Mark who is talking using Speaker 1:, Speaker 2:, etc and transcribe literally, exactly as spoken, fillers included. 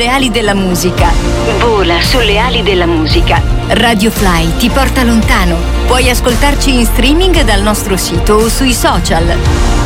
Speaker 1: sulle ali della musica.
Speaker 2: Vola sulle ali della musica.
Speaker 1: Radio Fly ti porta lontano. Puoi ascoltarci in streaming dal nostro sito o sui social.